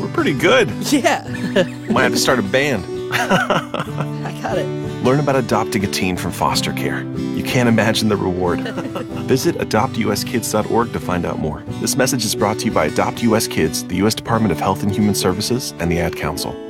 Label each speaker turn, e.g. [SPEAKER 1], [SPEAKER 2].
[SPEAKER 1] We're pretty good.
[SPEAKER 2] Yeah.
[SPEAKER 1] Might have to start a band.
[SPEAKER 2] I got it.
[SPEAKER 1] Learn about adopting a teen from foster care. You can't imagine the reward. Visit adoptuskids.org to find out more. This message is brought to you by Adopt US Kids, the U.S. Department of Health and Human Services, and the Ad Council.